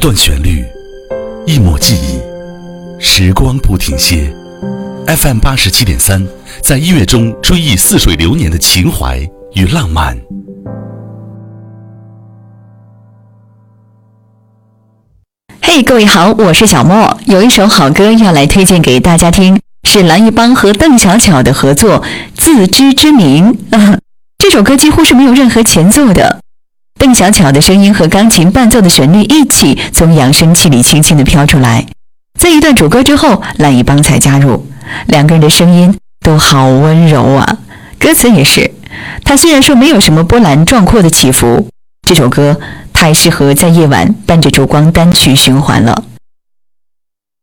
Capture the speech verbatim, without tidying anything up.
段旋律，一抹记忆，时光不停歇。F M 八十七点三，在音乐中追忆似水流年的情怀与浪漫。 嘿、hey, 各位好，我是小莫，有一首好歌要来推荐给大家听，是蓝奕邦和邓小巧的合作《自知之明》、呃。这首歌几乎是没有任何前奏的，邓小巧的声音和钢琴伴奏的旋律一起从扬声器里轻轻地飘出来。在一段主歌之后，蓝奕邦才加入，两个人的声音都好温柔啊。歌词也是，它虽然说没有什么波澜壮阔的起伏，这首歌太适合在夜晚伴着烛光单曲循环了。